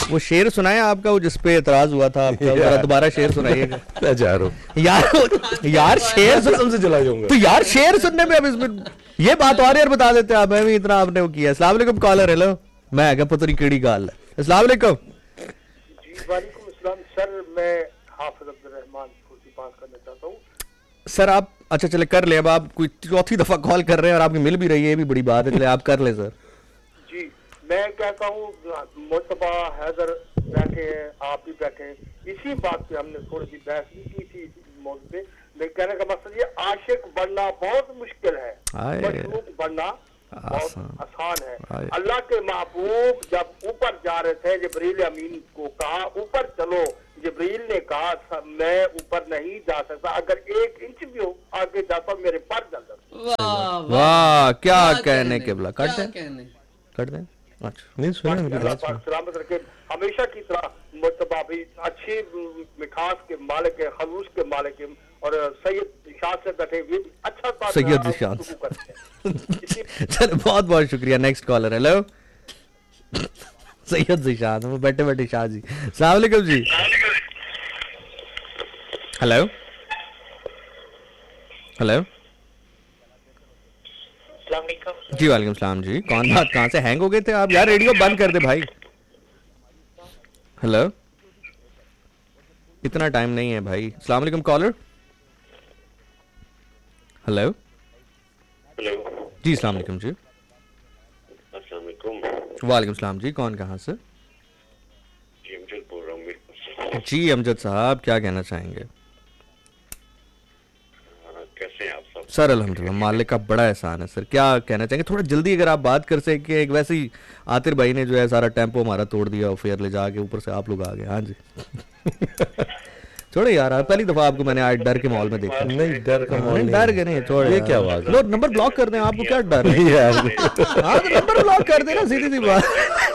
वो शेर सुनाए आपका, वो जिसपे एतराज हुआ था आपका, दोबारा शेर सुनाइएगा। यार शेर से चला जाऊंगा तो यार शेर सुनने में अब इसमें ये बात और यार बता देते आप, मैं भी इतना आपने वो किया। अस्सलाम वालेकुम कॉलर, हेलो, मैं क्या पता नहीं केड़ी गाल है। अस्सलाम वालेकुम जी वालेकुम अस्सलाम सर, मैं हाफिज अब्दुल रहमान फूसी पास करना चाहता हूँ सर। आप अच्छा चले कर ले, अब आप कोई चौथी दफा कॉल कर रहे हैं और आपकी मिल भी रही है, ये भी बड़ी बात है, चले आप कर ले सर। जी मैं कहता हूँ मुस्तफा हैदर बैठे हैं, आप भी बैठे हैं, इसी बात पे हमने थोड़ी सी बहस भी की थी इसी मौजूद पे। मैं कहने का मकसद ये आशिक बनना बहुत मुश्किल है, मशरूक बनना बहुत आसान है। अल्लाह के महबूब जब ऊपर जा रहे थे, जिब्रील अमीन को कहा ऊपर चलो, जिब्रील ने कहा मैं ऊपर नहीं जा सकता, अगर 1 इंच भी आगे जाता मेरे पर जल जाता। वाह क्या कहने के बला, कर दें। अच्छा नहीं सुना मेरी बात, सलामत रखे हमेशा की तरह। मुस्तफा भी अच्छी मिठास के मालिक है, खलूस के मालिक है, और सैयद शाद से बैठे हुए अच्छा सैयद शाद सर बहुत बहुत शुक्रिया। नेक्स्ट कॉलर, हेलो सैयद जिशाद, वो बैठे बैठे शाह जी। अस्सलाम वालेकुम जी, हेलो हेलो जी वालेकुम सलाम जी, कौन बात, कहाँ से? हैंग हो गए थे आप यार, रेडियो बंद कर दे भाई। हेलो, इतना टाइम नहीं है भाई। अस्सलाम वालेकुम कॉलर, हेलो जी, अस्सलाम वालेकुम जी। अस्सलाम वालेकुम। वालेकुम सलाम जी, कौन कहाँ से? जी अमजद बोल रहा हूँ। जी अमजद साहब क्या कहना चाहेंगे? कैसे हैं आप सब? सर अल्हम्दुलिल्लाह, मालिक का बड़ा एहसान है सर। क्या कहना चाहेंगे, थोड़ा जल्दी अगर आप बात कर सके। एक वैसे ही आतिर भाई ने जो है सारा टेम्पो हमारा तोड़ दिया, फेयर ले जाके ऊपर से आप लोग आ गए। हाँ जी छोड़े यार, पहली दफा आपको मैंने आज डर के माहौल में देखा। नहीं डर का माहौल नहीं, डर के नहीं, छोड़े। ये क्या बात है? लो नंबर ब्लॉक कर दें, आपको क्या डर है यार? हाँ तो नंबर ब्लॉक कर देना, सीधी सी बात।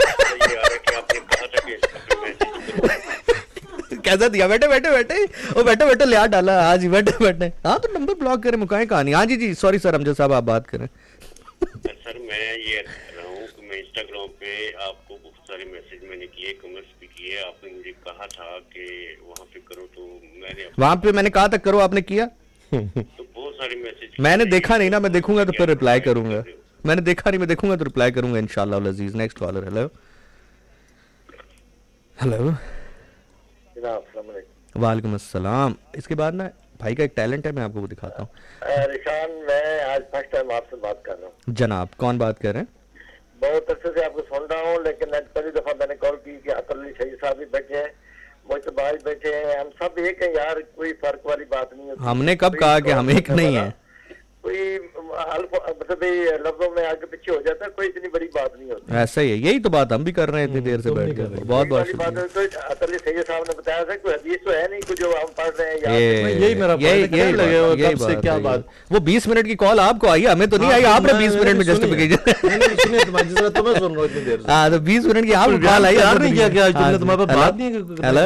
कैसा दिया? बैठे बैठे वो बैठे बैठे लिया डाला। हाँ जी बैठे बैठे, हाँ तो नंबर ब्लॉक करें, मुकाए कहानी। हाँ जी जी सॉरी सर अमजद साहब, आप बात करें। सर मैं ये कह रहा हूँ कि मैं इंस्टाग्राम पे आपको बहुत सारे मैसेज मैंने किए, कमेंट्स भी किए, आपने मुझे कहा था कि वहाँ पे करो, तो मैंने वहाँ पे मैंने कहा था करो, आपने किया? तो बहुत सारे मैसेज मैंने देखा नहीं ना, मैं देखूंगा तो फिर रिप्लाई करूंगा। मैंने देखा नहीं, मैं देखूंगा तो रिप्लाई करूंगा इंशाल्लाह अजीज। नेक्स्ट कॉलर, हेलो हेलो वालेकुम अस्सलाम। इसके बाद ना भाई का एक टैलेंट है, मैं आपको वो दिखाता हूँ। रिशान, मैं आज फर्स्ट टाइम आपसे बात कर रहा हूँ। जनाब कौन बात कर रहे हैं? बहुत अच्छे से आपको सुन रहा हूँ, लेकिन आज पहली दफा मैंने कॉल की कि अतर अली शहीद साहब भी बैठे हैं, मुस्तफा बैठे हैं, हम सब एक है यार, कोई फर्क वाली बात नहीं होती। हमने कब कहा कि हम एक नहीं है? कोई मतलब लफ्जों में आगे पीछे हो जाता है, कोई इतनी बड़ी बात नहीं होती। ऐसा ही है, यही तो बात हम भी कर रहे हैं इतनी देर से बैठ कर। बहुत बहुत शुक्रिया। तो अतर अली शहीद साहब ने बताया था, कोई हदीस तो है नहीं कुछ जो हम पढ़ रहे हैं। यही मेरा यही कब से क्या बात? वो 20 मिनट की कॉल आपको आई, हमें तो नहीं आई। आपने 20 मिनट में जस्टिफिकेशन। तुम्हें सुन रहा इतनी देर। हाँ तो 20 मिनट की आपको कॉल आई। क्या तुम्हारे पास बात नहीं है? हेलो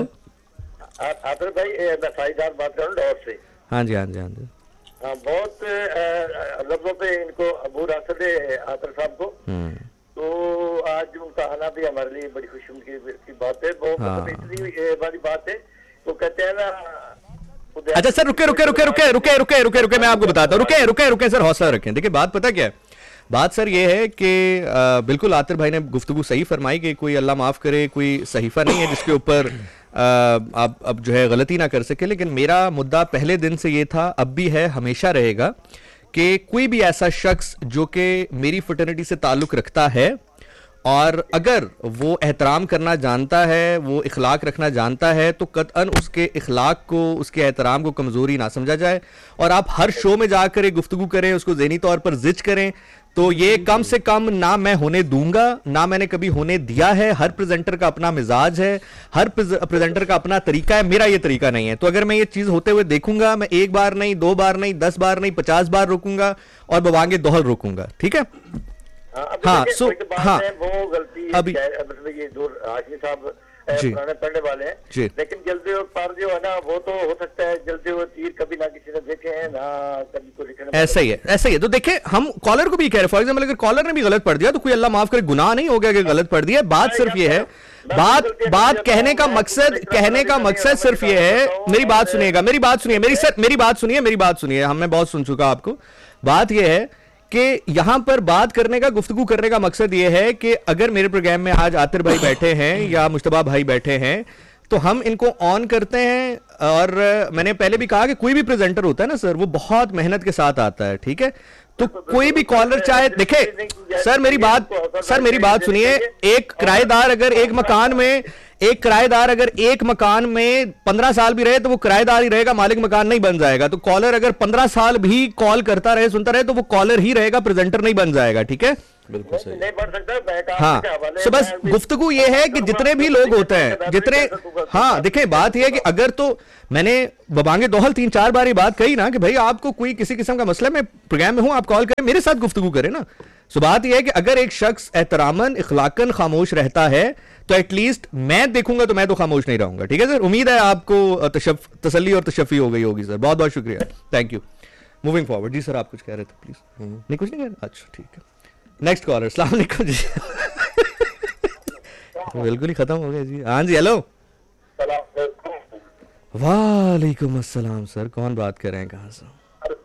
आतर भाई, मैं साईदार बात कर रहा हूँ लाहौर से। हाँ जी हाँ जी हाँ जी। बहुत लफ्जों पे इनको अबू रासद आतर साहब को, तो आज उनका आना भी हमारे लिए बड़ी खुशी की बात है। बहुत इतनी बड़ी बात है, तो कहते हैं ना। अच्छा सर रुके, मैं आपको बताता हूँ। रुके सर, हौसला रखें। देखिए बात पता क्या है, बात सर ये है कि बिल्कुल आतिर भाई ने गुफ्तगू सही फरमाई कि कोई अल्लाह माफ करे कोई सहीफा नहीं है जिसके ऊपर आप अब जो है गलती ना कर सके। लेकिन मेरा मुद्दा पहले दिन से ये था, अब भी है, हमेशा रहेगा, कि कोई भी ऐसा शख्स जो कि मेरी फ्रेटर्निटी से ताल्लुक रखता है और अगर वो एहतराम करना जानता है, वो इखलाक रखना जानता है, तो कतअन उसके इखलाक को, उसके एहतराम को कमजोरी ना समझा जाए। और आप हर शो में जाकर गुफ्तगू करें, उसको ज़हनी तौर पर जिज करें, तो ये कम से कम ना मैं होने दूंगा, ना मैंने कभी होने दिया है। हर प्रेजेंटर का अपना मिजाज है, हर प्रेजेंटर का अपना तरीका है, मेरा ये तरीका नहीं है। तो अगर मैं ये चीज होते हुए देखूंगा, मैं 1 बार नहीं, 2 बार नहीं, 10 बार नहीं, 50 बार रोकूंगा और बवांगे दोहल रोकूंगा। ठीक है? हाँ सो हाँ वो गलती अभी ये जो हाशमी साहब पुराने पढ़ने वाले हैं, लेकिन जलते हुए पार जो है ना, वो तो हो सकता है जलते हुए तीर कभी ना किसी ने देखे हैं ना कभी को लिखने। ऐसा ही है। तो देखे हम कॉलर को भी कह रहे, फॉर एग्जाम्पल अगर कॉलर ने भी गलत पढ़ दिया तो कोई अल्लाह माफ करे गुनाह नहीं हो गया कि गलत पढ़ दिया। बात सिर्फ ये है, बात कहने का मकसद सिर्फ ये है, मेरी बात सुनिएगा, मेरी बात सुनिए, मैं बहुत सुन चुका आपको। बात ये है कि यहां पर बात करने का, गुफ्तगू करने का मकसद ये है कि अगर मेरे प्रोग्राम में आज आतिर भाई बैठे हैं या मुश्तबा भाई बैठे हैं तो हम इनको ऑन करते हैं। और मैंने पहले भी कहा कि कोई भी प्रेजेंटर होता है ना सर, वो बहुत मेहनत के साथ आता है, ठीक है। तो कोई भी कॉलर चाहे देखे, सर मेरी बात सुनिए, एक किराएदार अगर एक मकान में 15 साल भी रहे तो वो किराएदार ही रहेगा, मालिक मकान नहीं बन जाएगा। तो कॉलर अगर 15 साल भी कॉल करता रहे, सुनता रहे, तो वो कॉलर ही रहेगा, प्रेजेंटर नहीं बन जाएगा, ठीक है। बिल्कुल सही। नहीं बढ़ सकता। हाँ, तो बस गुफ्तगू ये है कि जितने भी लोग होते हैं, हाँ देखें, बात ये है कि अगर, तो मैंने बबांगे दोहल 3-4 बार ये बात कही ना कि भाई आपको कोई किसी किस्म का मसला, मैं प्रोग्राम में हूं, आप कॉल करें, मेरे साथ गुफ्तगू करें ना। सो बात यह है कि अगर एक शख्स एहतरामन इखलाकन खामोश रहता है तो एटलीस्ट मैं देखूंगा तो मैं तो खामोश नहीं रहूंगा, ठीक है सर। उम्मीद है आपको तसल्ली और तशफ़ी हो गई होगी सर। बहुत बहुत शुक्रिया, thank you. Moving forward. Ji sir, आप कुछ कह रहे थे प्लीज। नहीं, कुछ नहीं कह रहे, अच्छा ठीक है। Next collar. अस्सलाम वालेकुम जी। बिल्कुल ही खत्म हो गया जी। हाँ जी, हेलो। वालेकुम अस्सलाम सर, कौन बात कर रहे हैं, कहाँ से?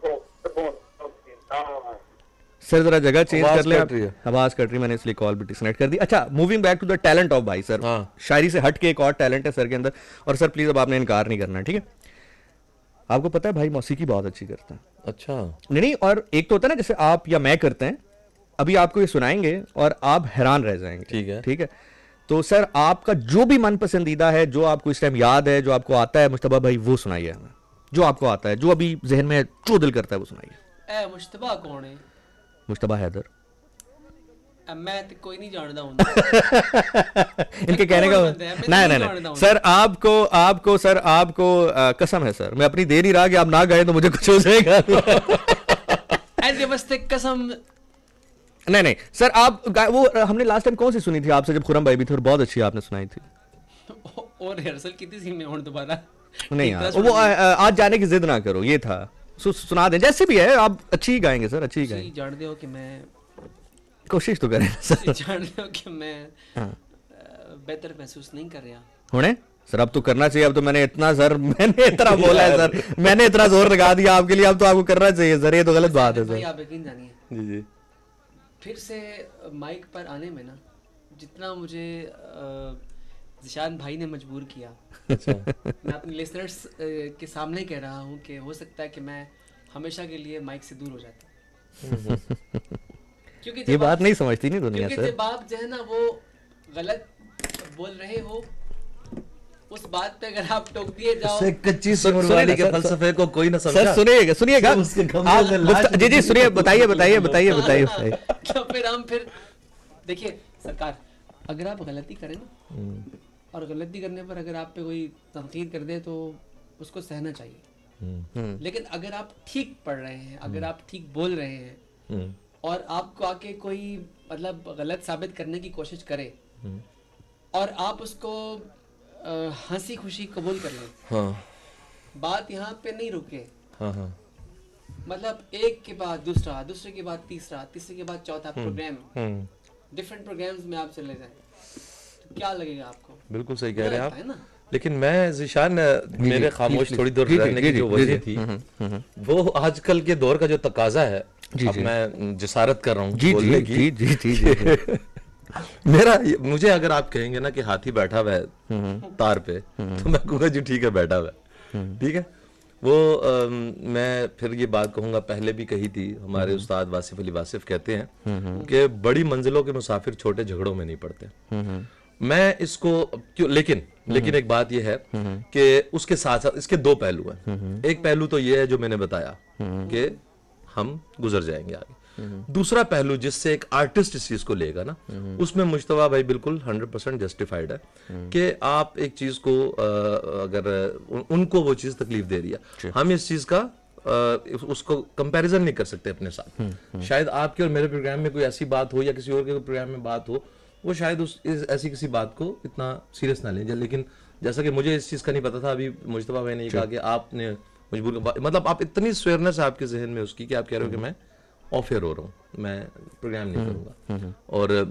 सर जरा जगह चेंज कर ले, आवाज कट रही, मैंने इसलिए कॉल भी डिस्कनेक्ट कर दी। अच्छा, moving back to the talent of भाई सर। हाँ। शायरी से हट के एक और टैलेंट है सर के अंदर, और सर प्लीज अब आपने इनकार नहीं करना, ठीक है। आपको पता है भाई मौसीकी बहुत अच्छी करता है। अच्छा। नहीं, और एक तो होता है ना जैसे आप या मैं करते हैं, अभी आपको ये सुनाएंगे और आप हैरान रह जाएंगे, ठीक है। तो सर आपका जो भी मन पसंदीदा है, जो आपको इस टाइम याद है, जो आपको आता है मुश्तबा भाई, वो सुनाइए हमें। जो आपको आता है, जो अभी जहन में जो दिल करता है वो सुनाइए। मुश्तबा कौन है? मुश्तबा हैदर। मैं तो कोई नहीं जानता हूं। इनके कहने का नहीं सर, आपको कसम है सर, मैं अपनी देर ही रहा कि आप ना गए तो मुझे कुछ हो जाएगा। ऐसे बस्ते कसम। नहीं सर, आप वो हमने लास्ट टाइम कौन सी सुनी थी आपसे, जब खुरम भाई भी थे, और बहुत अच्छी आपने सुनाई थी। और रिहर्सल की थी मैं और दोबारा नहीं यार, वो आज जाने की जिद ना करो, ये था। सुना दें जैसे भी है, आप अच्छी ही गाएंगे सर, अच्छी ही गाएंगे। जानते हो कि मैं कोशिश तो करें सर। जानते हो कि मैं बेहतर महसूस नहीं कर रहा होने सर। अब तो करना चाहिए, अब तो मैंने इतना बोला है सर, मैंने इतना जोर लगा दिया आपके लिए, अब तो आपको करना चाहिए सर, ये तो गलत बात है सर। आप यकीन जानिए जी, फिर से माइक पर आने में ना जितना मुझे ज़िशान भाई ने मजबूर किया, अच्छा। मैं अपने लिसनर्स के सामने कह रहा हूँ कि हो सकता है कि मैं हमेशा के लिए माइक से दूर हो जाता। क्योंकि ये बात नहीं समझती नहीं दुनिया सर। जब आप जो है ना वो गलत बोल रहे हो, उस बात पे अगर आप टोक दिए जाओ, कच्ची सुनवाली के फलसफे को कोई ना समझा। सुनिएगा जी, सुनिए, बताइए। तो फिर देखिए सरकार, अगर आप गलती करें ना, और गलती करने पर अगर आप पे कोई तनकीद कर दे तो उसको सहना चाहिए। लेकिन अगर आप ठीक पढ़ रहे हैं, अगर आप ठीक बोल रहे हैं, और आपको आके कोई मतलब गलत साबित करने की कोशिश करे, और आप उसको हंसी खुशी कबूल कर लें, हाँ। बात यहाँ पे नहीं रुके, हाँ। मतलब एक के बाद दूसरा, दूसरे के बाद तीसरा, तीसरे के बाद चौथा प्रोग्राम, डिफरेंट प्रोग्राम्स में आप चले जाएं, तो क्या लगेगा आपको? बिल्कुल सही कह रहे हैं आप। लेकिन मैं ज़िशान, मेरे खामोश थोड़ी देर रहने की जो वजह थी, वो आजकल के दौर का जो तकाजा है, अब मैं जिसारत कर रहा हूँ बोलने की। मुझे अगर आप कहेंगे ना कि हाथी बैठा हुआ है तार पे, तो मैं कहूँगा जी ठीक है, बैठा हुआ है, ठीक है। वो मैं फिर ये बात कहूंगा, पहले भी कही थी, हमारे उस्ताद वासिफ अली वासिफ कहते हैं कि बड़ी मंजिलों के मुसाफिर छोटे झगड़ों में नहीं पड़ते। मैं इसको क्यों, लेकिन एक बात यह है कि उसके साथ साथ इसके दो पहलू हैं। एक पहलू तो ये है जो मैंने बताया कि हम गुजर जाएंगे आगे। दूसरा पहलू जिससे एक आर्टिस्ट इस चीज को लेगा ना, उसमें मुश्तबा भाई बिल्कुल 100% जस्टिफाइड है कि आप एक चीज को अगर उनको वो चीज तकलीफ दे रही है, हम इस चीज का उसको कंपैरिजन नहीं कर सकते अपने साथ। शायद आपके और मेरे प्रोग्राम में कोई ऐसी बात हो या किसी और के प्रोग्राम में बात हो, वो शायद ऐसी किसी बात को इतना सीरियस ना लें। लेकिन जैसा कि मुझे इस चीज का नहीं पता था, अभी मुश्तबा भाई ने कहा कि आपने मजबूर, मतलब आप इतनी स्वेयरनेस है आपके जहन में उसकी कि आप कह रहे हो कि मैं ऑफ एयर हो रहा हूँ, मैं प्रोग्राम नहीं करूंगा। और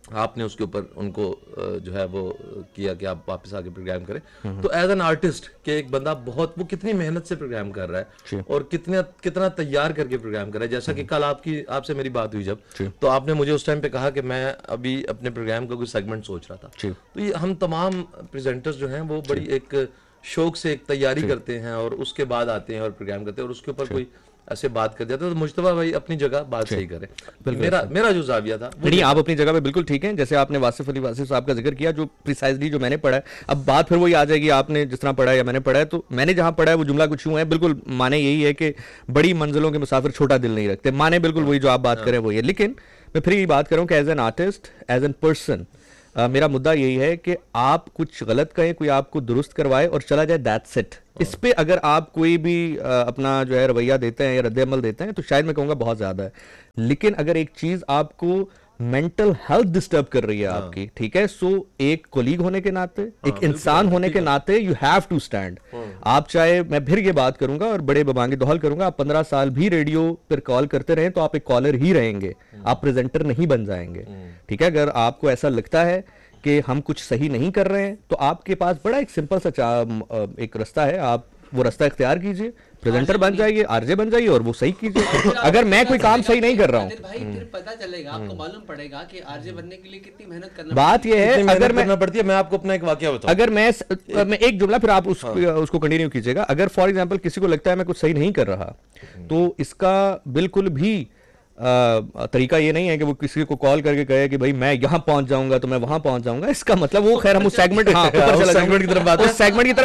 आपने उसके ऊपर उनको जो है वो किया कि आप वापस आके प्रोग्राम करें। तो एज एन आर्टिस्ट कि एक बंदा बहुत वो कितनी मेहनत से प्रोग्राम कर रहा है और कितना तैयार करके प्रोग्राम कर रहा है। जैसा कि कल आपसे मेरी बात हुई जब, तो आपने मुझे उस टाइम पे कहा कि मैं अभी अपने प्रोग्राम का कोई सेगमेंट सोच रहा था। तो ये हम तमाम प्रेजेंटर्स जो हैं वो बड़ी एक शौक से एक तैयारी करते हैं और उसके बाद आते हैं और प्रोग्राम करते हैं, और उसके ऊपर कोई ऐसे बात कर जाते हैं। तो मुश्तबा भाई अपनी जगह बात सही करे। मेरा जो जाविया था नहीं, आप अपनी जगह पे बिल्कुल ठीक हैं। जैसे आपने वासिफ अली वासिफ साहब का जिक्र किया, जो प्रिसाइजली जो मैंने पढ़ा है, अब बात फिर वही आ जाएगी आपने जिस तरह पढ़ा है या मैंने पढ़ा है। तो मैंने जहां पढ़ा है वो जुमला कुछ यूं है, बिल्कुल माने यही है कि बड़ी मंजिलों के मुसाफिर छोटा दिल नहीं रखते, माने बिल्कुल वही जो आप बात करें वही है। लेकिन मैं फिर ये बात कर रहा हूं कि as an artist, as an person, मेरा मुद्दा यही है कि आप कुछ गलत कहें, कोई आपको दुरुस्त करवाए और चला जाए, दैट्स इट। इस पे अगर आप कोई भी अपना जो है रवैया देते हैं या रद्द-ए-अमल देते हैं तो शायद मैं कहूँगा बहुत ज़्यादा है। लेकिन अगर एक चीज़ आपको मेंटल हेल्थ डिस्टर्ब कर रही है आपकी, ठीक है, सो एक कोलीग होने के नाते, एक इंसान होने के नाते यू हैव टू स्टैंड। आप चाहे, मैं फिर ये बात करूंगा और बड़े बबांगे दोहल करूंगा, आप 15 साल भी रेडियो पर कॉल करते रहें तो आप एक कॉलर ही रहेंगे, आप प्रेजेंटर नहीं बन जाएंगे, ठीक है। अगर आपको ऐसा लगता है कि हम कुछ सही नहीं कर रहे हैं तो आपके पास बड़ा एक सिंपल सा एक रास्ता है, आप वो रास्ता इख्तियार कीजिए, प्रेजेंटर बन जाइए, आरजे बन जाइए और वो सही कीजिए। अगर मैं कोई काम सही नहीं कर रहा हूँ, भाई फिर पता चलेगा, आपको मालूम पड़ेगा कि आरजे बनने के लिए कितनी मेहनत करना बात ये है, अगर मैं पड़ती है, मैं आपको अपना एक वाकया बताऊं। अगर मैं एक जुमला फिर आप उसको कंटिन्यू कीजिएगा। अगर फॉर एग्जांपल किसी को लगता है मैं कुछ सही नहीं कर रहा, तो इसका बिल्कुल भी तरीका ये नहीं है कि वो किसी को कॉल करके कहे कि भाई मैं यहां पहुंच जाऊंगा तो मैं वहां पहुंच जाऊंगा। इसका मतलब वो खैर हम उस सेगमेंट सेगमेंट की तरफ उस सेगमेंट की तरफ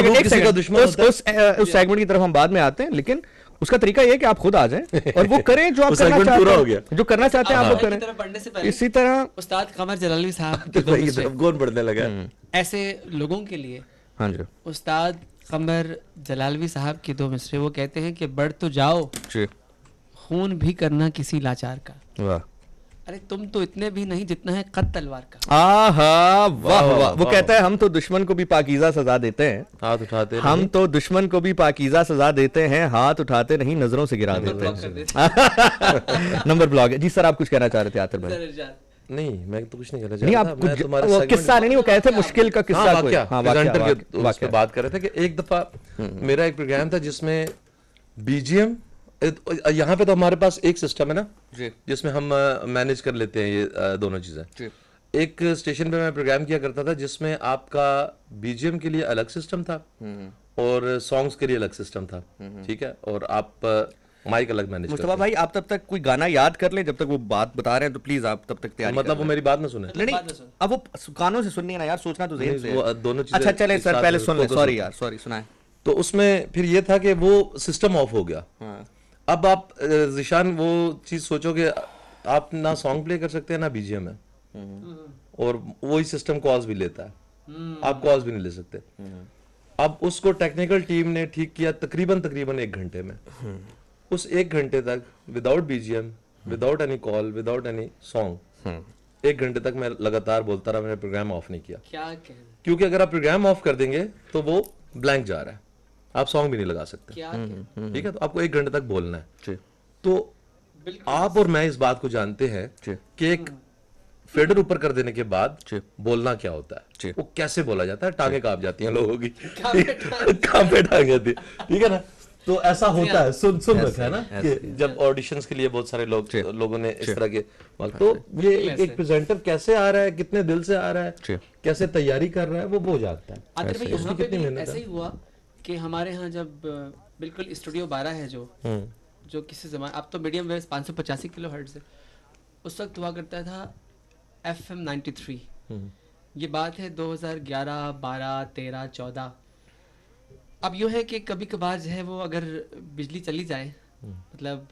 उस सेगमेंट की तरफ हम बाद में आते हैं। लेकिन उसका तरीका ये है कि आप खुद आ जाएं और वो करें जो आप करना चाहते हैं, जो करना चाहते हैं आप वो करें। इसी तरह उस्ताद कमर जलालवी साहब कौन पढ़ने लगा ऐसे लोगों के लिए, हाँ जी, उस्ताद कमर जलालवी साहब के 2 मिसरे, वो कहते हैं कि बढ़ तो जाओ खून भी करना किसी लाचार का। वाह, अरे तुम तो इतने भी नहीं जितना है कद तलवार का। आहा, वाह वाह। वो कहता है हम तो दुश्मन को भी पाकीज़ा सजा देते हैं, हाथ उठाते हम तो दुश्मन को भी पाकीज़ा सजा देते हैं, हाथ उठाते नहीं नजरों से गिरा देते हैं। नंबर ब्लॉक है जी। सर आप कुछ कहना चाह रहे थे आतिफ भाई? नहीं, मैं तो कुछ नहीं कहना नहीं, आप कुछ किस्सा नहीं, वो कहते थे मुश्किल का किस्सा, उस पे बात कर रहे थे कि एक दफा मेरा एक प्रोग्राम था जिसमें बीजीएम, यहाँ पे तो हमारे पास एक सिस्टम है ना जिसमें हम मैनेज कर लेते हैं ये दोनों चीजें। एक स्टेशन पे मैं प्रोग्राम किया करता था जिसमें आपका बीजीएम के लिए अलग सिस्टम था और सॉन्ग्स के लिए अलग सिस्टम था, ठीक है, और आप माइक अलग मैनेज मुस्तफा भाई आप तब तक कोई गाना याद कर लें, जब तक वो बात बता रहे हैं तो प्लीज आप तब तक तैयारी मतलब वो मेरी बात ना सुने। नहीं, अब वो कानों से सुननी है ना यार, सोचना तो ज़हन से वो दोनों चीजें। अच्छा चले सर पहले सुन ले, सॉरी यार, सॉरी सुनाए। तो उसमें फिर ये था कि वो सिस्टम ऑफ हो गया। अब आप जिशान वो चीज सोचो कि आप ना सॉन्ग प्ले कर सकते हैं ना बीजीएम है, और वही सिस्टम कॉल्स भी लेता है, आप कॉल्स भी नहीं ले सकते। अब उसको टेक्निकल टीम ने ठीक किया तकरीबन 1 घंटे में। उस 1 घंटे तक without BGM, without any call, without any song, 1 घंटे तक मैं लगातार बोलता रहा, मैंने प्रोग्राम ऑफ नहीं किया। क्या कहना? क्योंकि अगर आप प्रोग्राम ऑफ कर देंगे तो वो ब्लैंक जा रहा है, आप सॉन्ग भी नहीं लगा सकते, ठीक है। तो आपको 1 घंटे तक बोलना है। तो आप और मैं इस बात को जानते हैं कि एक फेडर ऊपर कर देने के बाद बोलना क्या होता है, वो कैसे बोला जाता है, टांगे कांप जाती हैं लोगों की, कांपे टांग जाती है, ठीक है ना। तो ऐसा होता है, सुन रखा है ना कि जब ऑडिशंस के लिए बहुत सारे लोगों ने इस तरह के, तो ये एक प्रेजेंटर कैसे आ रहा है, कितने दिल से आ रहा है, कैसे तैयारी कर रहा है, वो जानता है। उसकी कितनी मेहनत है। ऐसा ही हुआ कि हमारे यहाँ जब बिल्कुल स्टूडियो 12 है जो किसी जमाने, अब तो मीडियम वेव 585 किलोहर्ट्ज़ है, उस वक्त हुआ करता था FM 93। ये बात है 2011, 12, 13, 14। अब यूँ है कि कभी कभार जो है वो अगर बिजली चली जाए, मतलब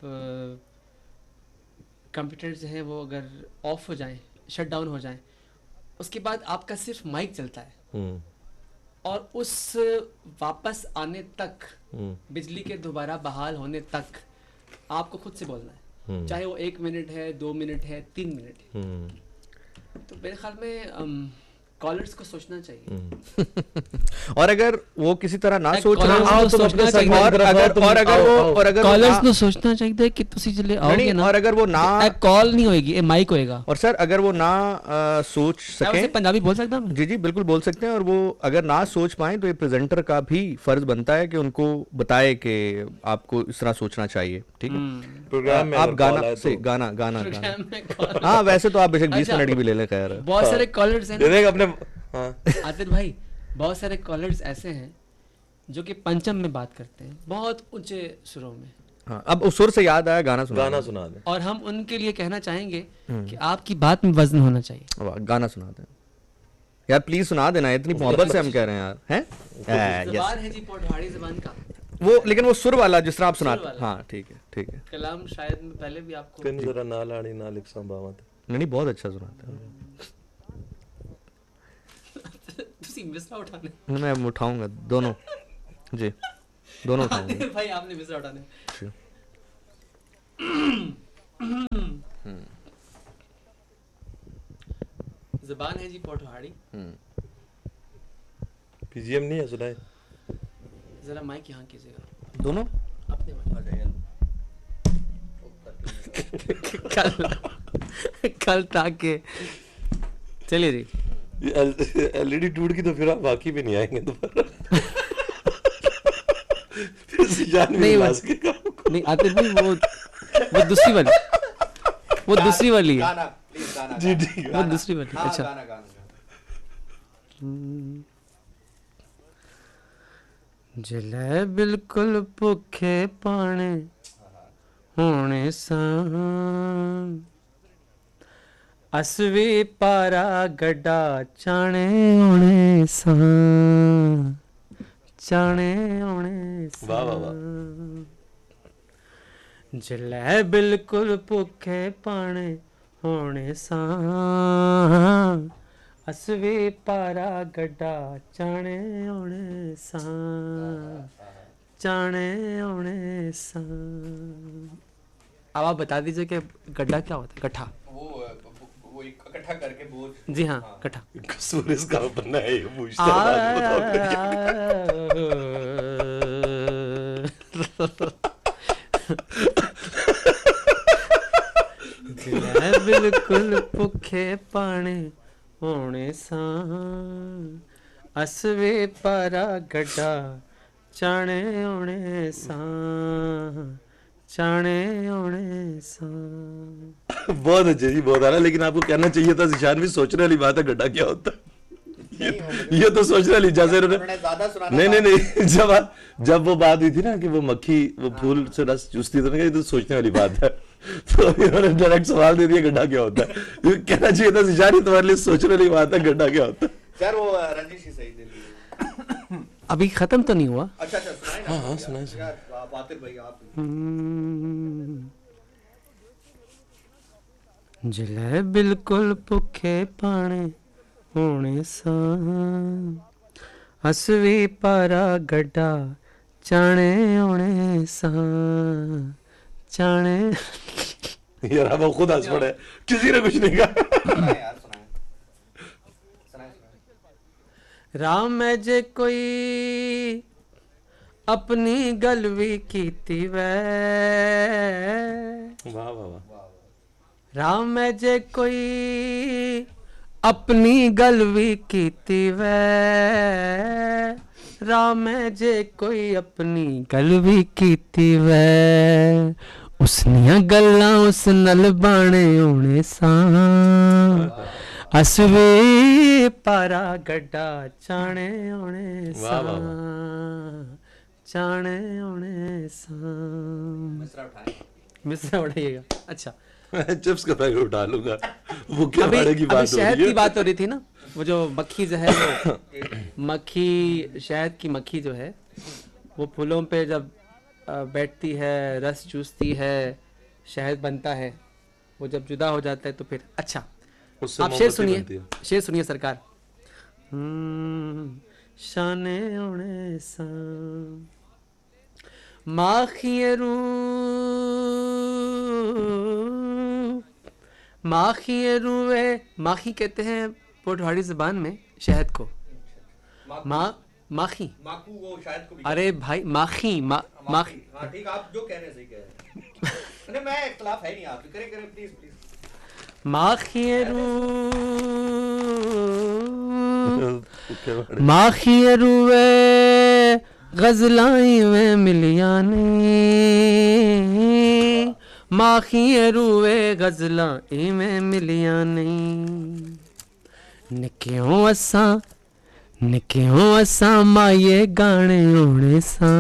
कंप्यूटर जो है वो अगर ऑफ हो जाए, शट डाउन हो जाए, उसके बाद आपका सिर्फ माइक चलता है और उस वापस आने तक, बिजली के दोबारा बहाल होने तक आपको खुद से बोलना है, चाहे वो 1 मिनट है, 2 मिनट है, 3 मिनट है। तो मेरे ख्याल में कॉलर्स को सोचना चाहिए। और अगर वो किसी तरह ना सोच कॉलर्स रहा को सोचना चाहिए। और अगर कॉलर्स ਨੂੰ ਸੋਚਣਾ ਚਾਹੀਦਾ ਹੈ ਕਿ ਤੁਸੀਂ ਜਿਹੜੇ आओगे ना, और अगर वो ना कॉल नहीं होएगी, ये माइक होएगा। और सर अगर वो ना सोच मैं सके, उसे पंजाबी बोल सकता हूँ? जी जी बिल्कुल बोल सकते हैं। और वो अगर ना सोच पाए तो ये प्रेजेंटर का भी फर्ज बनता है कि उनको बताए कि आपको इस तरह सोचना चाहिए, ठीक है। प्रोग्राम में आप अगर गाना call आए से तो- गाना गाना गाना हाँ वैसे तो आप बेशक 20 मिनट की भी ले लें, खैर। बहुत सारे कॉलर्स हैं देख अपने हाँ आतिफ भाई, बहुत सारे कॉलर्स ऐसे हैं जो कि पंचम में बात करते हैं, बहुत ऊंचे सुरों में। हाँ, अब उस सुर से याद आया, गाना सुना दे। और हम उनके लिए कहना चाहेंगे कि आपकी बात में वजन होना चाहिए। वाह, गाना सुना दें यार, प्लीज सुना देना, इतनी मोहब्बत से हम कह रहे हैं यार, हैं ज़बान है जी पौड़वाड़ी ज़बान का वो, लेकिन वो सुर वाला जिस तरह आप सुनाते वाला। हाँ ठीक है ठीक है। कलाम शायद मैं पहले भी आपको किन जरा नालाड़ी ना लिख संभावत नहीं बहुत अच्छा सुनाते हैं। तुसी मिसरा उठाने मैं उठाऊंगा दोनों, जी दोनों उठाऊंगा। आतिफ भाई आपने मिसरा उठाने। जी। ज़बान है जी पौड़वाड़ी। पीजीएम नहीं है सुनाए जरा माइक यहाँ कीजिएगा दोनों अपने कल ताकि चलिए जी। एलईडी टूट की तो फिर आप बाकी भी नहीं आएंगे दोबारा। फिर से जान नहीं, भी वो- ला सकेगा आपको। नहीं आतिफ भाई वो दूसरी वाली, वो दूसरी वाली है, जी ठीक है। वो दूसरी वाली। अच्छा जिले बिल्कुल भुखे पाने होने सान, अस भी पारा गड्ढा चाणे होने सान, चाणे होने वाह, वाह, वाह। सान। जिले बिल्कुल भुखे पाने होने सान, अस भी पारा गड्ढा चाणे होने सान, चाणे होने सान। अब आप बता दीजिए कि गड्ढा क्या होता है? गड्ढा वो इकट्ठा करके बोझ। जी हाँ, गड्ढा। कसूर इसका बनना है ये पूछता है, जिले बिल्कुल भुखे पाने होने सान, अस वे पारा गड्ढा चाणे होने सान, चाणे होने सान। बहुत अच्छे जी, बहुत आला। लेकिन आपको कहना चाहिए था जिशान भी, सोचने वाली बात है गड्ढा क्या होता है। ये तो सोचने वाली, जैसे उन्होंने नहीं जब वो बात हुई थी ना कि वो मक्खी वो फूल से रस चूसती थी, ये तो सोचने वाली बात है। तो इन्होंने डायरेक्ट सवाल दे दिया गड्ढा क्या होता है। कहना चाहिए था जिशान ही तुम्हारे लिए सोचने वाली बात है गड्ढा क्या होता है। सर वो रंजिश ही सही दिल्ली। अभी खत्म तो नहीं हुआ। अच्छा सुनाए ना। हाँ सुनाए। आतिफ भाई आप जिले बिल्कुल भुखे पाने होने सान, अस भी पारा गड्ढा चाणे होने सान, चाणे। यार अब वो खुद हंस पड़े, किसी ने कुछ नहीं कहा। यार सुनाए। राम मैं जे कोई अपनी गल भी कीती वै, वाह वाह वाह। राम मैं जे कोई अपनी गल भी कीती वै, राम मैं जे कोई अपनी गल भी कीती वै, उसनियां गल्लां उस नल बाणे होने सान, अस वे पारा गड्ढा चाणे होने वाह, वाह, सान, चाणे होने सान। मिसरा उठाइएगा। अच्छा मैं चिप्स का पैकेट उठा लूंगा। वो क्या अभी बात की अभी बात हो शहद रही की है। बात हो रही थी ना, वो जो मक्खी जो है वो मक्खी, शहद की मक्खी जो है वो फूलों पे जब बैठती है, रस चूसती है, शहद बनता है, वो जब जुदा हो जाता है तो फिर अच्छा। उससे आप शेर मोमबत्ती बनती सुनिए, है। शेर सुनिए सरकार। शाने होने सान, माखियरू माखियरू वे, माखी कहते हैं पोठवाड़ी ज़बान में शहद को माखी माकू वो शायद को भी अरे भाई माखी माखी हाँ ठीक, आप जो कह रहे हैं सही कह रहे हैं। नहीं मैं इख्तिलाफ है नहीं, आप करें करें प्लीज प्लीज। माखियरू वे गजलाई में मिलिया ने, माखियरू वे गजलाई में मिलिया नहीं, निक्यों असां माये गाने होने सा,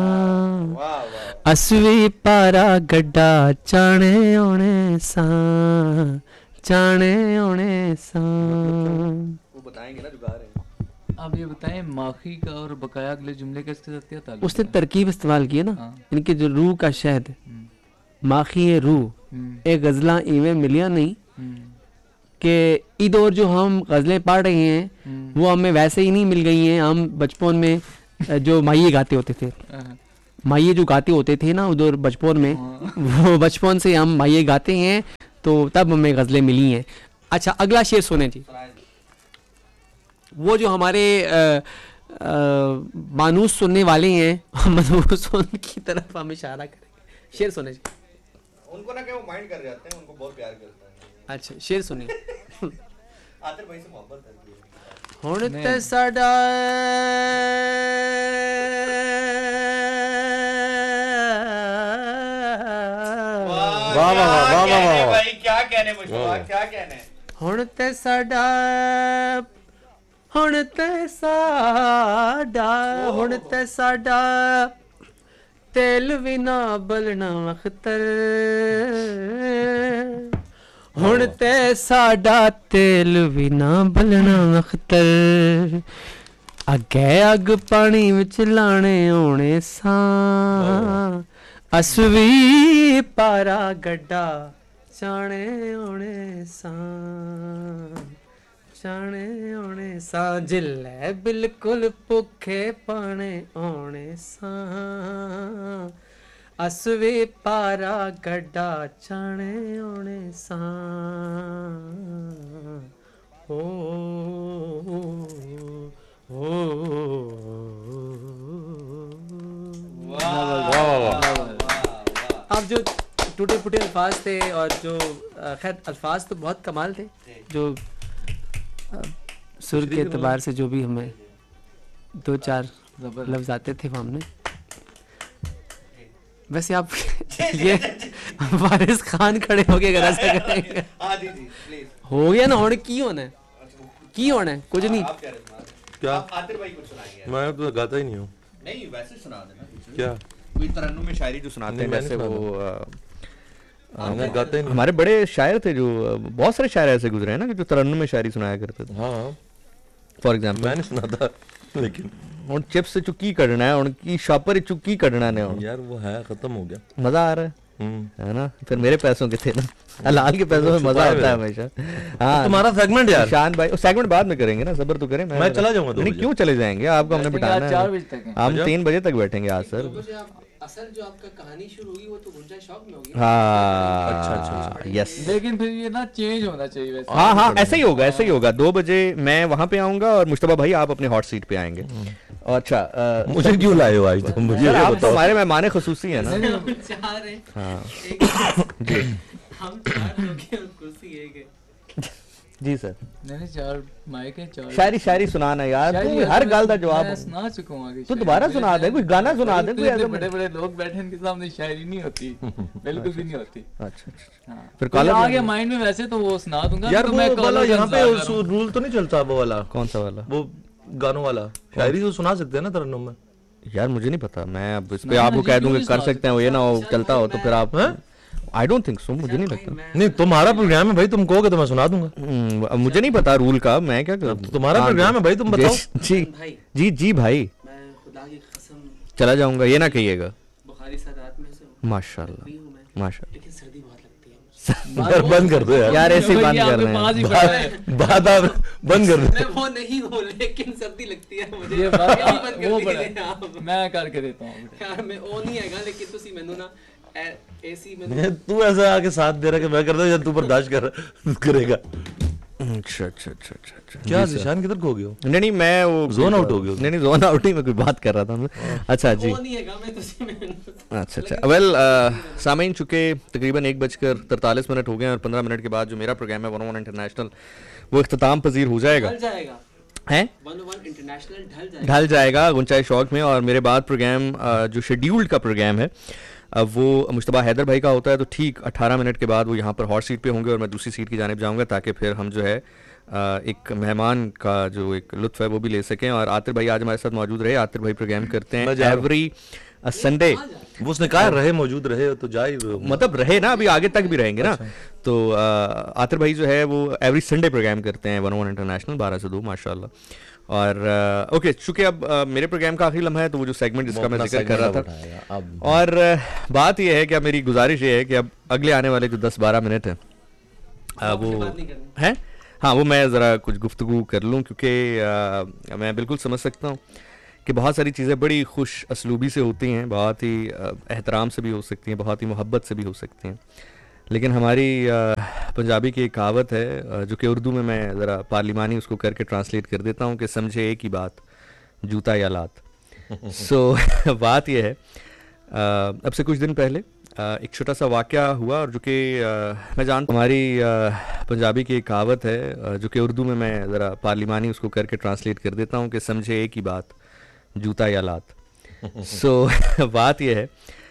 असवी पारा गड्ढा चाणे होने सा, चाणे होने सा। वो बताएंगे ना जो गा रहे हैं। आप ये बताएं माखी का और बकाया अगले जुमले का इसके साथ क्या ताल्लुक है? उसने तरकीब इस्तेमाल की है ना, इनके जो रूह का शहद, माखी रूह एक गजला इवें मिलिया नहीं कि इधर जो हम गज़लें पढ़ रहे हैं वो हमें वैसे ही नहीं मिल गई हैं। हम बचपन में जो माइये गाते होते थे, माइये जो गाते होते थे ना उधर बचपन में, वो बचपन से हम माइये गाते हैं तो तब हमें गज़लें मिली हैं। अच्छा अगला शेर सुने जी। वो जो हमारे मानूस सुनने वाले हैं मनूस की तरफ हम इशारा करेंगे। शेर सुने जी। उनको ना क्या वो माइंड कर जाते हैं, उनको बहुत प्यार करते हैं। अच्छा शेर सुनिए। आतिर भाई से मोहब्बत करती है। हुण ते साडा वाह वाह वाह वाह भाई क्या कहने मुझे, क्या कहने। हुण ते साडा, हुण ते साडा, हुण ते साडा तेल बिना बलना अख्तर, हुण ते साडा तेल बिना बलना अख्तर, अगे अग पानी विच लाने होने सा, असवी पारा गड्ढा चाणे होने सा, चाणे होने सा, जिले बिल्कुल भुखे पाने होने सा, असवे पारा गड्ढा चाणे होने सा, हो अब जो टूटे फूटे अल्फाज थे और जो खैर अल्फाज तो बहुत कमाल थे, जो सुर के एतबार से जो भी हमें दो चार लफ्ज आते थे वो हमने। वैसे आप ये वारिस खान खड़े हो गए अगर ऐसा करेंगे हो गया ना, होने की होना है, की होना है कुछ नहीं। क्या आतिर भाई कुछ सुनाएंगे? मैं तो गाता ही नहीं हूँ। नहीं वैसे सुना देना क्या कोई तरन्नुम में शायरी जो सुनाते हैं वैसे वो मैं गाता ही नहीं। हमारे बड़े शायर थे जो बहुत सारे शायर ऐसे गुजरे हैं ना कि जो तरन्नुम में शायरी सुनाया करते थे। हाँ फॉर एग्जांपल मैंने सुना था लेकिन उन चिप्स से चुक्की कढ़ना है, उनकी शॉपर चुक्की कढ़ना है। यार वो है खत्म हो गया। मजा आ रहा है ना, फिर मेरे पैसों के थे ना, हलाल के पैसों में मजा आता है हमेशा। हाँ तुम्हारा सेगमेंट यार शान भाई सेगमेंट बाद में करेंगे ना, सबर तो करें। मैं चला जाऊंगा। नहीं क्यों चले जाएंगे, आपको हमने बिठाना है। 4 बजे तक है। हम 3 बजे तक बैठेंगे आज सर। असल जो आपका कहानी शुरू होगी वो तो गुंजा शौक में होगी। हाँ अच्छा यस। लेकिन फिर ये ना चेंज होना चाहिए वैसे। हाँ हाँ ऐसे ही होगा, ऐसे ही होगा। 2 बजे मैं वहां पे आऊंगा और मुश्तबा भाई आप अपने हॉट सीट पे आएंगे। अच्छा मुझे क्यों लाए हो आज तुम? मुझे आप तो हमारे मेहमान खुसूसी है ना। हम 4 हैं। हाँ जी हम 4 लोग हैं और कुर्सी एक है। जी सर। नहीं 4 माइक है, 4 शायरी सुनाना यार, तू हर गल दा जवाब मैं सुना चुका हूं आगे। तू दोबारा सुना दे, कोई गाना सुना दे, कोई ऐसा बड़े बड़े लोग बैठे इनके सामने शायरी नहीं होती, बिल्कुल भी नहीं होती। अच्छा हाँ। फिर कॉलर आ गया माइंड में वैसे तो वो सुना दूंगा यार। तो वो मैं वाला यहाँ पे कॉलर रूल तो नहीं चलता वो वाला? कौन सा वाला? वो गानों वाला शायरी तो सुना सकते हैं ना तरन्नुम में? यार मुझे नहीं पता, मैं अब इस पे आपको कह दूंगा कर सकते हैं, ये ना हो चलता हो तो फिर आप। आई डोंट थिंक सो, मुझे नहीं लगता। नहीं तुम्हारा प्रोग्राम है भाई, तुम कहोगे तो मैं सुना दूंगा। मुझे नहीं पता रूल का, मैं क्या करूं? तुम्हारा प्रोग्राम है भाई, तुम बताओ। जी जी जी भाई मैं खुदा की कसम चला जाऊंगा, ये ना कहिएगा। बुखारी सादात में से हूं। माशाल्लाह फ्री हूं मैं, माशाल्लाह। लेकिन सर्दी बहुत लगती है। यार बंद कर दो यार। यार ऐसे ही बंद कर रहे हैं। बात आप बंद कर दो। मैं वो नहीं हूं लेकिन सर्दी लगती है मुझे। ये बात यही बंद कर वो दीजिए बड़ा आप। मैं करके देता हूं। यार मैं ओ नहीं हैगा, लेकिन तुसी मैनू ना एसी में तू ऐसा आके साथ दे रहा कि मैं कर दूं या तू बर्दाश्त करेगा? अच्छा अच्छा अच्छा अच्छा अच्छा क्या ज़ीशान किधर खो गए हो? नहीं नहीं मैं वो जोन आउट हो गए हो? नहीं जोन आउट नहीं, मैं कोई बात कर रहा था मैं। अच्छा जी वो नहीं है मैं तो उसी में अच्छा अच्छा वेल सामीन, चुके तकरीबन 1:43 हो गए और 15 मिनट के बाद जो मेरा प्रोग्राम है 101 इंटरनेशनल वो इख्तिताम पजीर हो जाएगा ढल जाएगा, है 101 इंटरनेशनल ढल जाएगा गुंचाई शौक में। और मेरे बाद प्रोग्राम जो शेड्यूल्ड का प्रोग्राम है अब वो मुश्तबा हैदर भाई का होता है, तो ठीक 18 मिनट के बाद वो यहाँ पर हॉट सीट पे होंगे और मैं दूसरी सीट की जानिब जाऊँगा, ताकि फिर हम जो है एक मेहमान का जो एक लुत्फ़ है वो भी ले सकें। और आतिर भाई आज हमारे साथ मौजूद रहे। आतिर भाई प्रोग्राम करते हैं एवरी संडे। वो उसने कहा रहे मौजूद रहे तो जाए, मतलब रहे ना, अभी आगे तक भी रहेंगे ना। तो आतिर भाई जो है वो एवरी संडे प्रोग्राम करते हैं 101 इंटरनेशनल 12 से 2 माशाल्लाह। और ओके, चूंकि अब मेरे प्रोग्राम का आखिरी लम्हा है तो वो जो सेगमेंट जिसका मैं जिक्र कर रहा था, और बात यह है कि अब मेरी गुजारिश ये है कि अब अगले आने वाले जो 10-12 मिनट है वो है, हाँ वो मैं ज़रा कुछ गुफ्तगू कर लूँ, क्योंकि मैं बिल्कुल समझ सकता हूँ कि बहुत सारी चीज़ें बड़ी खुश असलूबी से होती हैं, बहुत ही एहतराम से भी हो सकती हैं, बहुत ही मोहब्बत से भी हो सकती हैं, लेकिन हमारी पंजाबी की एक कहावत है जो कि उर्दू में मैं ज़रा पार्लिमानी उसको करके ट्रांसलेट कर देता हूँ कि समझे एक ही बात, जूता या लात। सो बात यह है अब से कुछ दिन पहले एक छोटा सा वाक़या हुआ, और जो कि मैं जानता हूँ हमारी पंजाबी की एक कहावत है जो कि उर्दू में मैं ज़रा पार्लिमानी उसको करके ट्रांसलेट कर देता हूँ कि समझे एक ही बात, जूता या लात। सो बात यह है